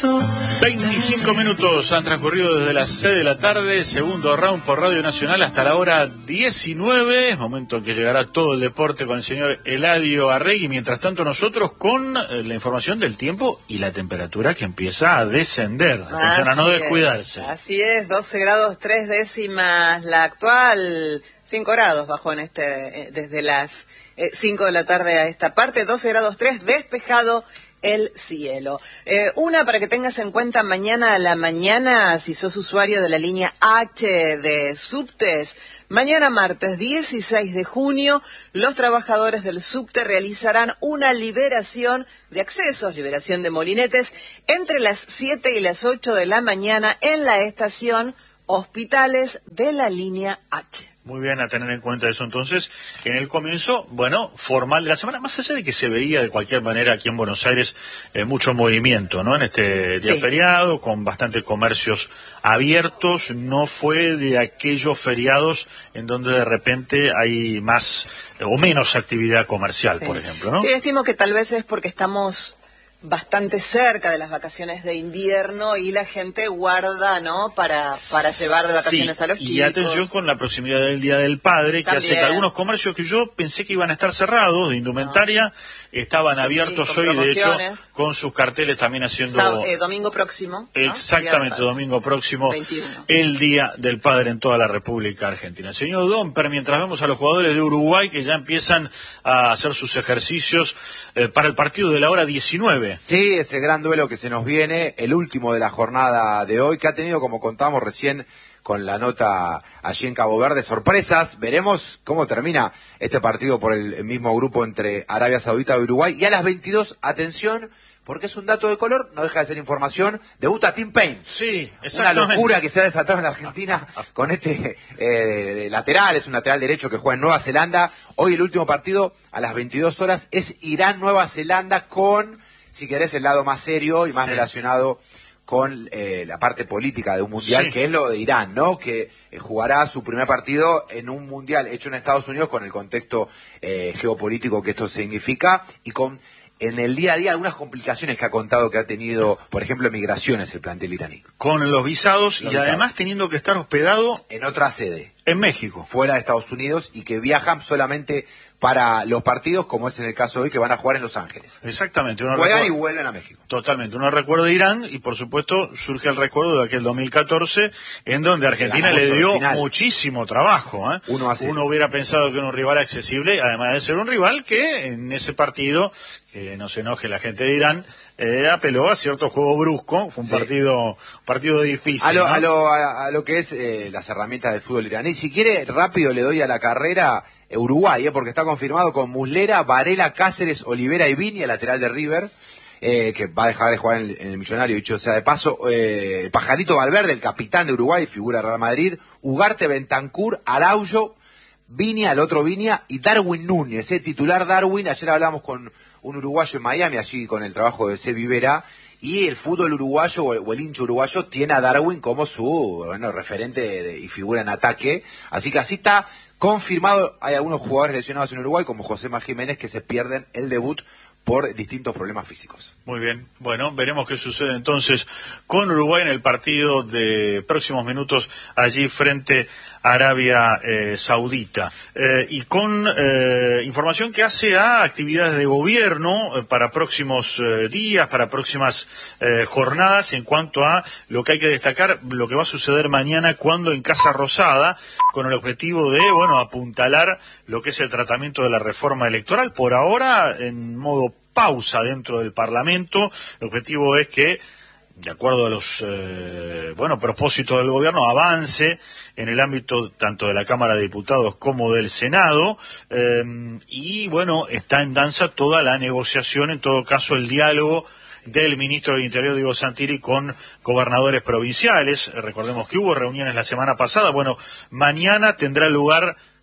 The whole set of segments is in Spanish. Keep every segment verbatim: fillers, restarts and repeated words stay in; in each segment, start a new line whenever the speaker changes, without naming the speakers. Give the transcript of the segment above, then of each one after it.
veinticinco minutos han transcurrido desde las seis de la tarde, segundo round por Radio Nacional hasta la hora diecinueve, es momento en que llegará todo el deporte con el señor Eladio Arregui, mientras tanto nosotros con eh, la información del tiempo y la temperatura que empieza a descender, atención a no descuidarse.
Es, así es, doce grados tres décimas la actual, cinco grados bajó en este, eh, desde las eh, cinco de la tarde a esta parte, doce grados tres, despejado el cielo. Eh, una para que tengas en cuenta mañana a la mañana, si sos usuario de la línea H de subtes, mañana martes dieciséis de junio, los trabajadores del subte realizarán una liberación de accesos, liberación de molinetes, entre las siete y las ocho de la mañana en la estación Hospitales de la línea H.
Muy bien, a tener en cuenta eso entonces. En el comienzo, bueno, formal de la semana, más allá de que se veía de cualquier manera aquí en Buenos Aires eh, mucho movimiento, ¿no? En este día
sí.
feriado, con bastantes comercios abiertos, no fue de aquellos feriados en donde de repente hay más eh, o menos actividad comercial,
sí.
por ejemplo, ¿no?
Sí, estimo que tal vez es porque estamos bastante cerca de las vacaciones de invierno y la gente guarda, ¿no? Para para llevar de vacaciones
sí,
a los chicos.
Y atención con la proximidad del Día del Padre,
También.
que hace que algunos comercios que yo pensé que iban a estar cerrados, de indumentaria, no. estaban sí, abiertos
sí,
hoy, de hecho, con sus carteles también haciendo...
Sab eh, domingo próximo, ¿no?
Exactamente, domingo próximo, veintiuno. El Día del Padre en toda la República Argentina. Señor Domper, mientras vemos a los jugadores de Uruguay que ya empiezan a hacer sus ejercicios eh, para el partido de la hora diecinueve.
Sí, es el gran duelo que se nos viene, el último de la jornada de hoy, que ha tenido, como contábamos recién con la nota allí en Cabo Verde, sorpresas. Veremos cómo termina este partido por el mismo grupo entre Arabia Saudita y Uruguay. Y a las veintidós, atención, porque es un dato de color, no deja de ser información, debuta Tim Payne.
Sí, exactamente.
Una locura que se ha desatado en la Argentina con este eh, lateral, es un lateral derecho que juega en Nueva Zelanda. Hoy el último partido a las veintidós horas es Irán-Nueva Zelanda con, si querés, el lado más serio y más sí. relacionado con eh, la parte política de un mundial, sí. que es lo de Irán, ¿no? Que eh, jugará su primer partido en un mundial hecho en Estados Unidos con el contexto eh, geopolítico que esto significa y con en el día a día algunas complicaciones que ha contado que ha tenido, por ejemplo, en migraciones el plantel iraní.
Con los visados los y visados. Además teniendo que estar hospedado
en otra sede.
En México.
Fuera de Estados Unidos y que viajan solamente para los partidos, como es en el caso de hoy, que van a jugar en Los Ángeles.
Exactamente. Uno
Juegan
recuerda...
y vuelven a México.
Totalmente. Uno recuerda de Irán y, por supuesto, surge el recuerdo de aquel dos mil catorce, en donde Argentina le dio muchísimo trabajo. ¿eh?
Uno, a cero.
Uno hubiera pensado que era un rival accesible, además de ser un rival que en ese partido, que no se enoje la gente de Irán, Eh, apeló a cierto juego brusco, fue un sí. partido partido difícil.
A lo,
¿no?
a lo, a, a lo que es eh, las herramientas del fútbol iraní. Si quiere, rápido le doy a la carrera eh, Uruguay, eh, porque está confirmado con Muslera, Varela, Cáceres, Olivera y Viña, lateral de River, eh, que va a dejar de jugar en el, en el Millonario, dicho sea de paso. Eh, Pajarito Valverde, el capitán de Uruguay, figura de Real Madrid, Ugarte, Bentancur, Araujo, Viña, el otro Viña, y Darwin Núñez, eh, titular Darwin. Ayer hablamos con un uruguayo en Miami, allí con el trabajo de C. Vivera, y el fútbol uruguayo, o el, o el hincha uruguayo, tiene a Darwin como su bueno referente de, de, y figura en ataque. Así que así está confirmado. Hay algunos jugadores lesionados en Uruguay, como José Má Jiménez, que se pierden el debut por distintos problemas físicos.
Muy bien, bueno, veremos qué sucede entonces con Uruguay en el partido de próximos minutos allí frente a Arabia eh, Saudita. Eh, y con eh, información que hace a actividades de gobierno eh, para próximos eh, días, para próximas eh, jornadas, en cuanto a lo que hay que destacar, lo que va a suceder mañana cuando en Casa Rosada, con el objetivo de, bueno, apuntalar lo que es el tratamiento de la reforma electoral. Por ahora, en modo pausa dentro del Parlamento, el objetivo es que, de acuerdo a los eh, bueno propósitos del gobierno, avance en el ámbito tanto de la Cámara de Diputados como del Senado, eh, y bueno, está en danza toda la negociación, en todo caso el diálogo del ministro del Interior, Diego Santilli, con gobernadores provinciales. Recordemos que hubo reuniones la semana pasada. Bueno, mañana tendrá lugar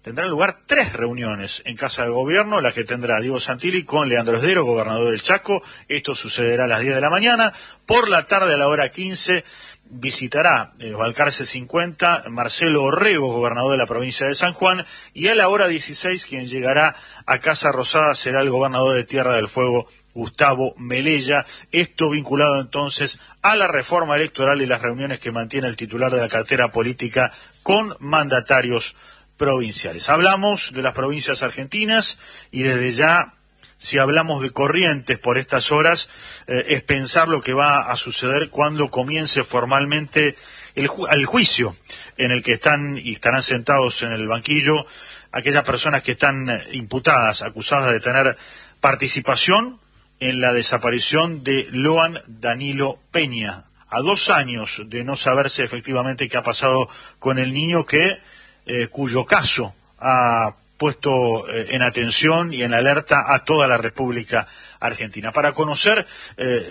tendrán lugar tres reuniones en Casa de Gobierno, la que tendrá Diego Santilli con Leandro Esdero, gobernador del Chaco. Esto sucederá a las diez de la mañana. Por la tarde, a la hora quince, visitará eh, Balcarce cincuenta Marcelo Orrego, gobernador de la provincia de San Juan, y a la hora dieciséis quien llegará a Casa Rosada será el gobernador de Tierra del Fuego, Gustavo Melella. Esto vinculado entonces a la reforma electoral y las reuniones que mantiene el titular de la cartera política con mandatarios provinciales. Hablamos de las provincias argentinas y desde ya, si hablamos de Corrientes por estas horas, eh, es pensar lo que va a suceder cuando comience formalmente el, ju el juicio en el que están y estarán sentados en el banquillo aquellas personas que están imputadas, acusadas de tener participación en la desaparición de Loan Danilo Peña, a dos años de no saberse efectivamente qué ha pasado con el niño que eh, cuyo caso ha puesto eh, en atención y en alerta a toda la República Argentina. Para conocer eh,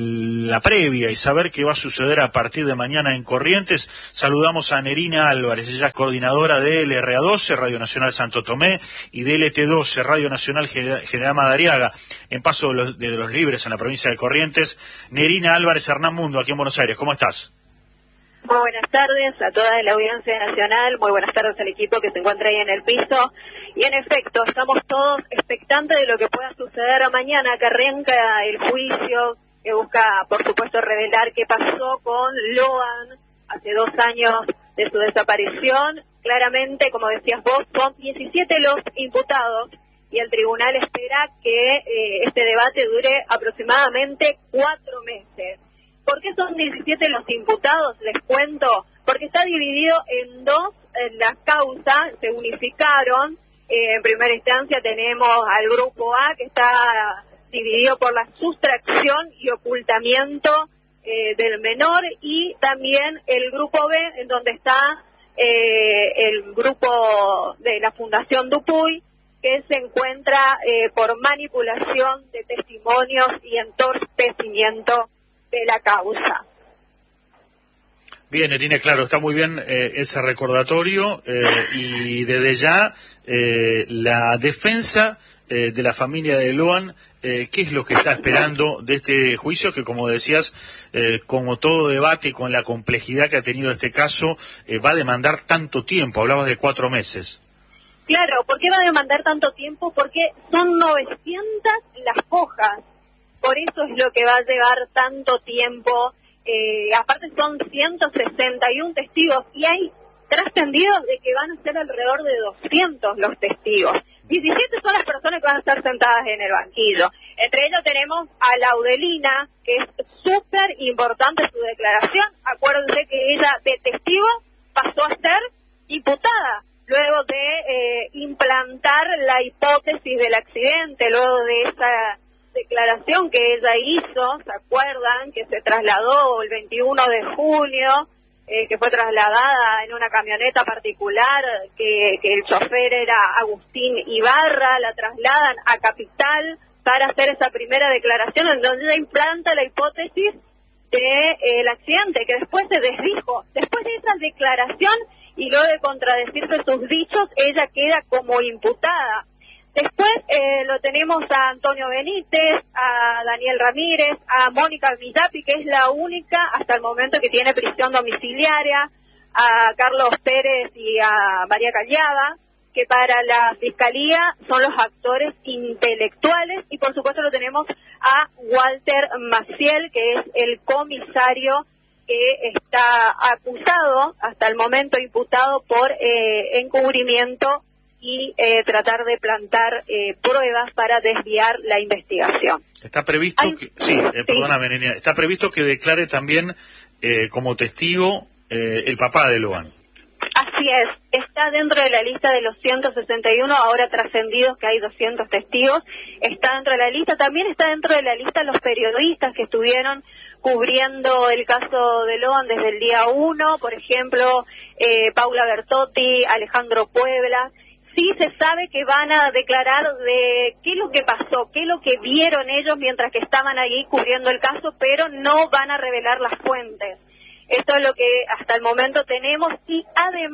la previa y saber qué va a suceder a partir de mañana en Corrientes, saludamos a Nerina Álvarez. Ella es coordinadora de L R A doce, Radio Nacional Santo Tomé, y de L T doce, Radio Nacional General Madariaga, en Paso de los, de los Libres, en la provincia de Corrientes. Nerina Álvarez, Hernán Mundo, aquí en Buenos Aires. ¿Cómo estás?
Muy buenas tardes a toda la audiencia nacional, muy buenas tardes al equipo que se encuentra ahí en el piso. Y en efecto, estamos todos expectantes de lo que pueda suceder mañana, que arranca el juicio, que busca, por supuesto, revelar qué pasó con Loan hace dos años de su desaparición. Claramente, como decías vos, son diecisiete los imputados y el tribunal espera que eh, este debate dure aproximadamente cuatro meses. ¿Por qué son diecisiete los imputados? Les cuento. Porque está dividido en dos en las causas, se unificaron. Eh, en primera instancia tenemos al grupo A, que está dividido por la sustracción y ocultamiento eh, del menor, y también el grupo B, en donde está eh, el grupo de la Fundación Dupuy, que se encuentra eh, por manipulación de testimonios y entorpecimiento de la causa.
Bien, Nerina, claro, está muy bien eh, ese recordatorio eh, y desde ya eh, la defensa eh, de la familia de Loan, eh, ¿qué es lo que está esperando de este juicio que, como decías, eh, como todo debate con la complejidad que ha tenido este caso, eh, va a demandar tanto tiempo? Hablabas de cuatro meses.
Claro, ¿por qué va a demandar tanto tiempo? Porque son novecientas las hojas. Por eso es lo que va a llevar tanto tiempo. Eh, aparte son ciento sesenta y uno testigos y hay trascendidos de que van a ser alrededor de doscientos los testigos. diecisiete son las personas que van a estar sentadas en el banquillo. Entre ellos tenemos a Laudelina, que es súper importante su declaración. Acuérdense que ella de testigo pasó a ser imputada luego de eh, implantar la hipótesis del accidente, luego de esa declaración que ella hizo. ¿Se acuerdan? Que se trasladó el veintiuno de junio, eh, que fue trasladada en una camioneta particular, que, que el chofer era Agustín Ibarra, la trasladan a Capital para hacer esa primera declaración en donde ella implanta la hipótesis del de, eh, accidente, que después se desdijo. Después de esa declaración y luego de contradecirse sus dichos, ella queda como imputada. Después eh, lo tenemos a Antonio Benítez, a Daniel Ramírez, a Mónica Villapi, que es la única hasta el momento que tiene prisión domiciliaria, a Carlos Pérez y a María Callada, que para la Fiscalía son los actores intelectuales, y por supuesto lo tenemos a Walter Maciel, que es el comisario que está acusado, hasta el momento imputado por eh, encubrimiento y eh, tratar de plantar eh, pruebas para desviar la investigación.
Está previsto
Hay...
que, sí, eh, perdóname, Nenea, está previsto que declare también eh, como testigo eh, el papá de Loan.
Así es, está dentro de la lista de los ciento sesenta y uno, ahora trascendidos que hay doscientos testigos, está dentro de la lista, también está dentro de la lista los periodistas que estuvieron cubriendo el caso de Loan desde el día uno, por ejemplo, eh, Paula Bertotti, Alejandro Puebla. Sí se sabe que van a declarar de qué es lo que pasó, qué es lo que vieron ellos mientras que estaban ahí cubriendo el caso, pero no van a revelar las fuentes. Esto es lo que hasta el momento tenemos, y además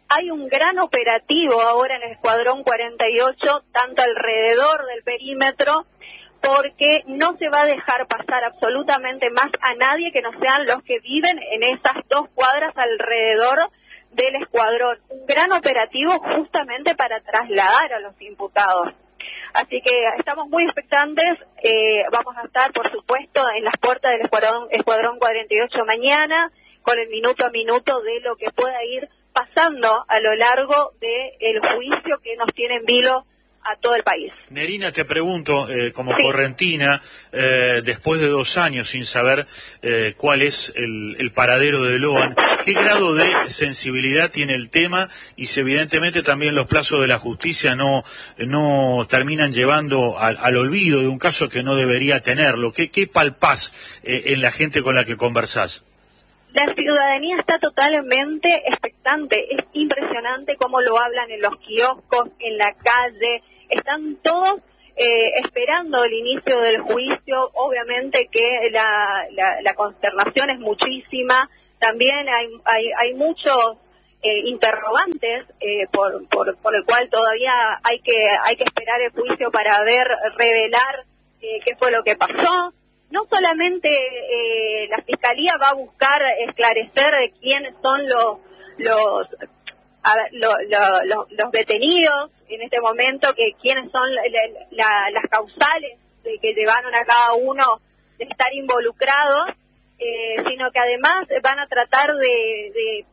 Hay un gran operativo ahora en el Escuadrón cuarenta y ocho, tanto alrededor del perímetro, porque no se va a dejar pasar absolutamente más a nadie que no sean los que viven en esas dos cuadras alrededor del escuadrón. Un gran operativo justamente para trasladar a los imputados. Así que estamos muy expectantes, eh, vamos a estar, por supuesto, en las puertas del Escuadrón, Escuadrón cuarenta y ocho mañana, con el minuto a minuto de lo que pueda ir pasando a lo largo del juicio que nos tiene en vilo a todo el país.
Nerina, te pregunto, eh, como
sí.
correntina, eh, después de dos años sin saber eh, cuál es el, el paradero de Loan, ¿qué grado de sensibilidad tiene el tema? Y si evidentemente también los plazos de la justicia no no terminan llevando al, al olvido de un caso que no debería tenerlo. ¿Qué, qué palpás eh, en la gente con la que conversás?
La ciudadanía está totalmente expectante. Es impresionante cómo lo hablan en los kioscos, en la calle. Están todos eh, esperando el inicio del juicio. Obviamente que la, la, la consternación es muchísima. También hay, hay, hay muchos eh, interrogantes eh, por, por, por el cual todavía hay que, hay que esperar el juicio para ver, revelar eh, qué fue lo que pasó. No solamente eh, la Fiscalía va a buscar esclarecer quiénes son los los, a ver, lo, lo, lo, los detenidos en este momento, que quiénes son la, la, las causales de que llevaron a cada uno de estar involucrados, eh, sino que además van a tratar de, de,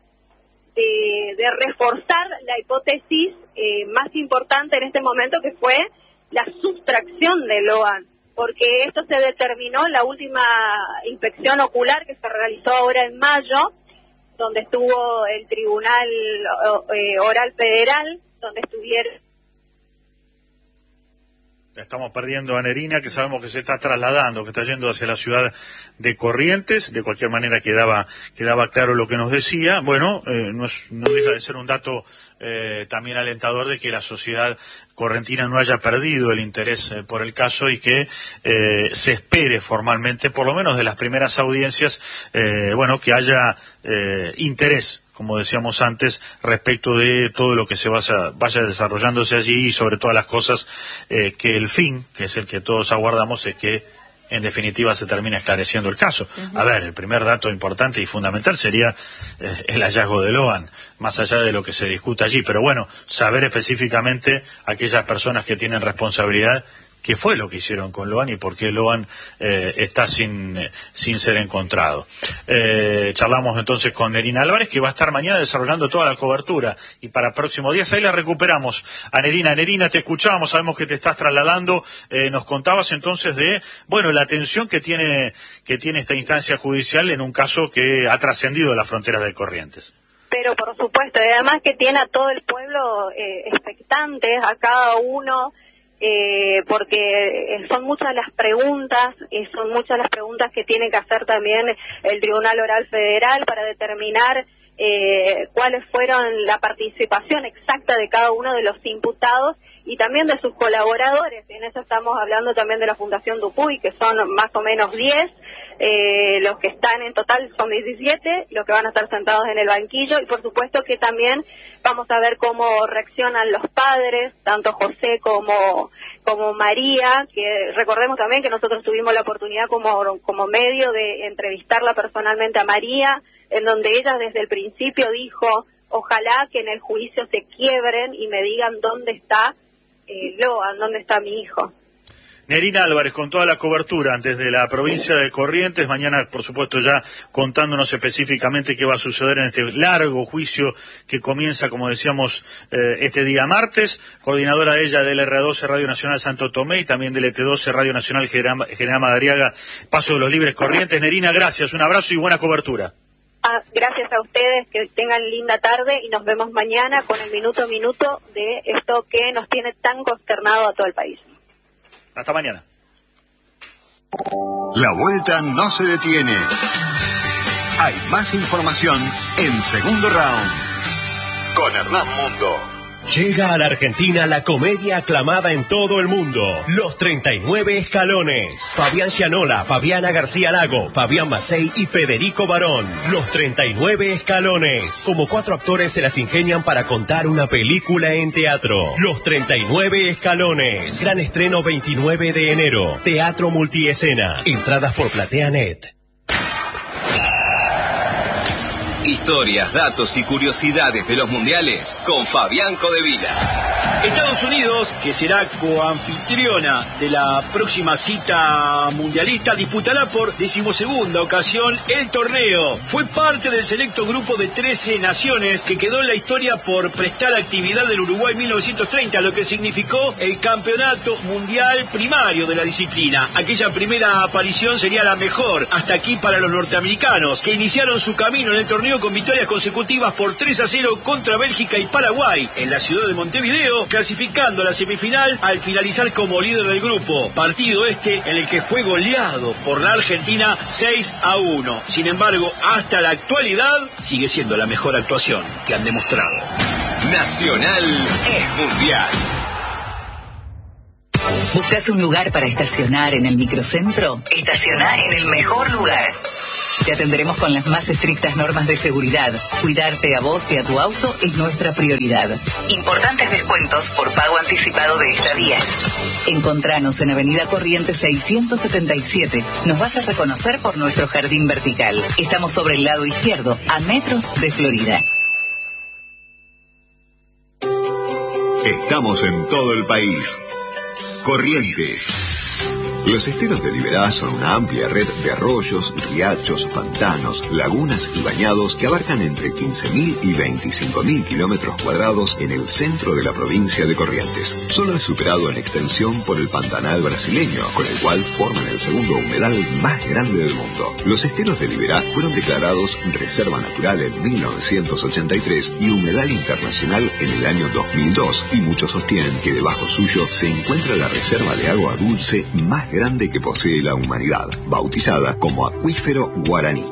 de, de reforzar la hipótesis eh, más importante en este momento, que fue la sustracción de Loan. Porque esto se determinó en la última inspección ocular que se realizó ahora en mayo, donde estuvo el Tribunal eh, Oral Federal, donde estuvieron...
Estamos perdiendo a Nerina, que sabemos que se está trasladando, que está yendo hacia la ciudad de Corrientes. De cualquier manera quedaba quedaba claro lo que nos decía. Bueno, eh, no, es, no deja de ser un dato eh, también alentador de que la sociedad correntina no haya perdido el interés eh, por el caso y que eh, se espere formalmente, por lo menos de las primeras audiencias, eh, bueno, que haya eh, interés, como decíamos antes, respecto de todo lo que se vaya, vaya desarrollándose allí y sobre todas las cosas eh, que el fin, que es el que todos aguardamos, es que en definitiva se termina esclareciendo el caso. Uh-huh. A ver, el primer dato importante y fundamental sería eh, el hallazgo de Loan, más allá de lo que se discuta allí, pero bueno, saber específicamente aquellas personas que tienen responsabilidad qué fue lo que hicieron con Loan y por qué Loan eh, está sin eh, sin ser encontrado. Eh, charlamos entonces con Nerina Álvarez, que va a estar mañana desarrollando toda la cobertura, y para próximos días ahí la recuperamos a Nerina. Nerina, te escuchábamos, sabemos que te estás trasladando, eh, nos contabas entonces de, bueno, la atención que tiene que tiene esta instancia judicial en un caso que ha trascendido las fronteras de Corrientes.
Pero por supuesto, y además que tiene a todo el pueblo eh, expectantes, a cada uno... Eh, porque son muchas las preguntas, y son muchas las preguntas que tiene que hacer también el Tribunal Oral Federal para determinar eh, cuáles fueron la participación exacta de cada uno de los imputados y también de sus colaboradores. En eso estamos hablando también de la Fundación Dupuy, que son más o menos diez, eh, los que están en total son diecisiete, los que van a estar sentados en el banquillo, y por supuesto que también vamos a ver cómo reaccionan los padres, tanto José como como María, que recordemos también que nosotros tuvimos la oportunidad como como medio de entrevistarla personalmente a María, en donde ella desde el principio dijo, ojalá que en el juicio se quiebren y me digan dónde está eh, Loan, dónde está mi hijo.
Nerina Álvarez, con toda la cobertura desde la provincia de Corrientes, mañana por supuesto ya contándonos específicamente qué va a suceder en este largo juicio que comienza, como decíamos, eh, este día martes, coordinadora ella del R doce Radio Nacional Santo Tomé y también del E T doce Radio Nacional General, General Madariaga, Paso de los Libres Corrientes. Nerina, gracias, un abrazo y buena cobertura.
Ah, gracias a ustedes, que tengan linda tarde y nos vemos mañana con el minuto a minuto de esto que nos tiene tan consternado a todo el país.
Hasta mañana.
La vuelta no se detiene. Hay más información en Segundo Round con Hernán Mundo.
Llega a la Argentina la comedia aclamada en todo el mundo, Los treinta y nueve Escalones. Fabián Gianola, Fabiana García Lago, Fabián Macei y Federico Barón. Los treinta y nueve Escalones. Como cuatro actores se las ingenian para contar una película en teatro. Los treinta y nueve Escalones. Gran estreno veintinueve de enero. Teatro Multiescena. Entradas por PlateaNet.
Historias, datos y curiosidades de los mundiales con Fabián Codevila.
Estados Unidos, que será coanfitriona de la próxima cita mundialista, disputará por decimosegunda ocasión el torneo. Fue parte del selecto grupo de trece naciones que quedó en la historia por prestar actividad del Uruguay mil novecientos treinta, lo que significó el campeonato mundial primario de la disciplina. Aquella primera aparición sería la mejor hasta aquí para los norteamericanos, que iniciaron su camino en el torneo con victorias consecutivas por tres a cero contra Bélgica y Paraguay en la ciudad de Montevideo, clasificando a la semifinal al finalizar como líder del grupo. Partido este en el que fue goleado por la Argentina seis a uno. Sin embargo, hasta la actualidad sigue siendo la mejor actuación que han demostrado.
Nacional es mundial.
¿Buscas un lugar para estacionar en el microcentro? Estacioná en el mejor lugar. Te atenderemos con las más estrictas normas de seguridad. Cuidarte a vos y a tu auto es nuestra prioridad. Importantes descuentos por pago anticipado de estadías. Encontranos en Avenida Corrientes seiscientos setenta y siete. Nos vas a reconocer por nuestro jardín vertical. Estamos sobre el lado izquierdo, a metros de Florida.
Estamos en todo el país. Corrientes. Los esteros de Liberá son una amplia red de arroyos, riachos, pantanos, lagunas y bañados que abarcan entre quince mil y veinticinco mil kilómetros cuadrados en el centro de la provincia de Corrientes. Solo es superado en extensión por el Pantanal brasileño, con el cual forman el segundo humedal más grande del mundo. Los esteros de Liberá fueron declarados Reserva Natural en mil novecientos ochenta y tres y Humedal Internacional en el año dos mil dos, y muchos sostienen que debajo suyo se encuentra la reserva de agua dulce más grande que posee la humanidad, bautizada como Acuífero Guaraní.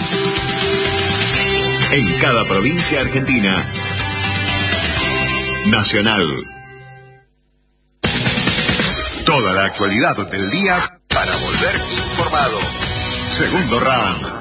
En cada provincia argentina, Nacional. Toda la actualidad del día para volver informado. Segundo round.